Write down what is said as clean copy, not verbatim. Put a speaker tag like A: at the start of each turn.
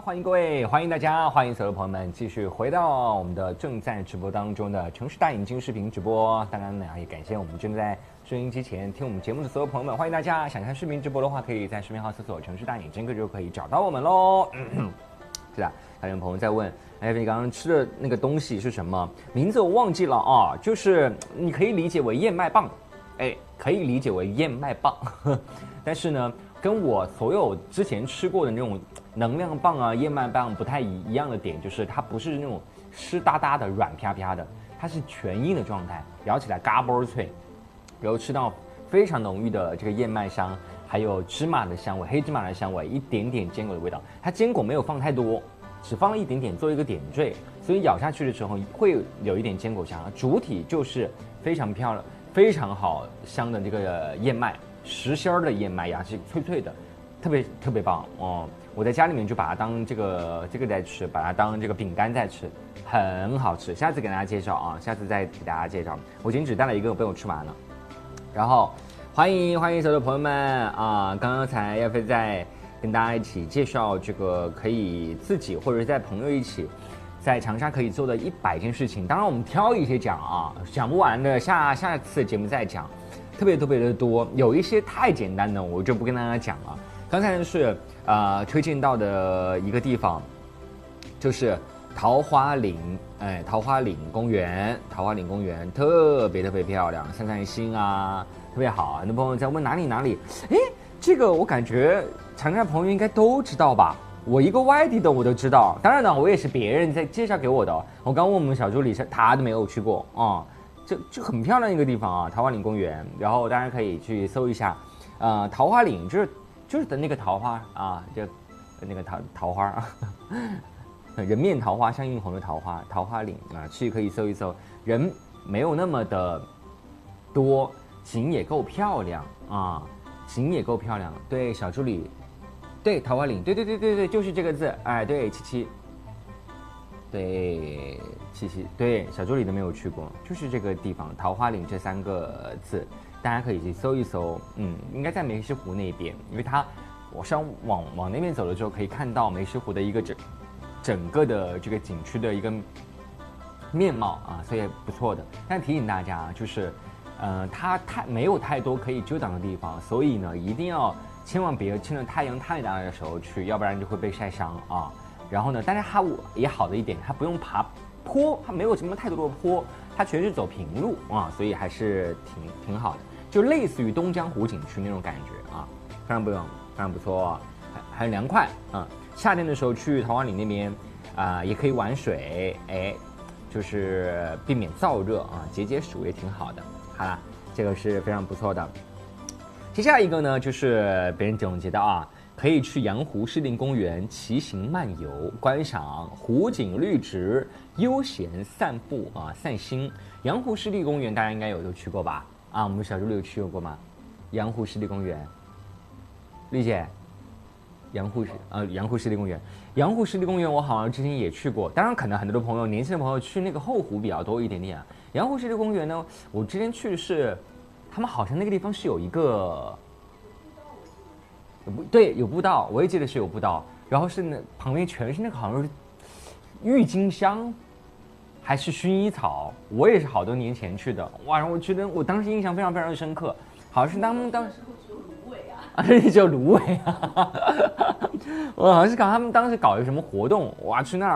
A: 欢迎各位，欢迎大家，欢迎所有朋友们继续回到我们的正在直播当中的城市大引经视频直播。当然呢，也感谢我们正在收音机前听我们节目的所有朋友们，欢迎大家。想看视频直播的话，可以在视频号搜索"城市大引经"，就可以找到我们喽。是的，还有朋友在问，哎，你刚刚吃的那个东西是什么？名字我忘记了啊，就是你可以理解为燕麦棒，哎，可以理解为燕麦棒，但是呢，跟我所有之前吃过的那种能量棒啊、燕麦棒不太一样的点，就是它不是那种湿哒哒的、软啪啪的，它是全硬的状态，咬起来嘎嘣脆，然后吃到非常浓郁的这个燕麦香，还有芝麻的香味、黑芝麻的香味，一点点坚果的味道。它坚果没有放太多，只放了一点点做一个点缀，所以咬下去的时候会有一点坚果香，主体就是非常漂亮、非常好香的这个燕麦，实心儿的燕麦，牙齿脆脆的，特别棒哦！我在家里面就把它当这个在吃，把它当这个饼干在吃，很好吃。下次给大家介绍啊，下次再给大家介绍。我今天只带了一个，被我吃完了。然后欢迎所有的朋友们啊！刚刚才亚飞在跟大家一起介绍这个可以自己或者是在朋友一起在长沙可以做的100件事情。当然我们挑一些讲啊，讲不完的，下次节目再讲。特别的多，有一些太简单的我就不跟大家讲了。刚才是推荐到的一个地方，就是桃花岭，桃花岭公园特别漂亮，散心啊，特别好。很多朋友在问哪里，哎，这个我感觉长沙朋友应该都知道吧？我一个外地的我都知道，当然呢，我也是别人在介绍给我的。我刚问我们小助理，他都没有去过啊。就很漂亮一个地方啊，桃花岭公园。然后大家可以去搜一下，桃花岭就是的那个桃花啊，就那个桃花啊，人面桃花像映红的桃花岭啊，去可以搜一搜。人没有那么的多，景也够漂亮啊，景也够漂亮。对，小助理，对，桃花岭，对，就是这个字，哎，对，77。对，对，小助理都没有去过，就是这个地方桃花岭这3个字，大家可以去搜一搜。应该在梅石湖那边，因为我上往那边走了之后，可以看到梅石湖的一个整个的这个景区的一个面貌啊，所以不错的。但提醒大家，就是它没有太多可以遮挡的地方，所以呢，一定要千万别趁着太阳太大的时候去，要不然就会被晒伤啊。然后呢，但是它也好的一点，它不用爬坡，它没有什么太多的坡，它全是走平路啊，所以还是挺好的，就类似于东江湖景区那种感觉啊，非常不错，很凉快啊。夏天的时候去桃花岭那边也可以玩水，哎，就是避免燥热啊，解暑也挺好的。好啦，这个是非常不错的。接下来一个呢，就是别人总结的啊。可以去阳湖湿地公园骑行漫游，观赏湖景绿植，悠闲散步啊，散心。阳湖湿地公园大家应该都去过吧？啊，我们小助理有去过吗？阳湖湿地公园，丽姐，阳湖湿地公园，阳湖湿地公园我好像之前也去过，当然可能很多的朋友，年轻的朋友去那个后湖比较多一点点。阳湖湿地公园呢，我之前去的是，他们好像那个地方是有一个。对，有步道，我也记得是有步道，然后是那旁边全是那个好像是郁金香，还是薰衣草，我也是好多年前去的，哇！我觉得我当时印象非常深刻，好像是当时只有芦苇啊，只有芦苇啊，我好像是他们当时搞一个什么活动，哇，去那儿。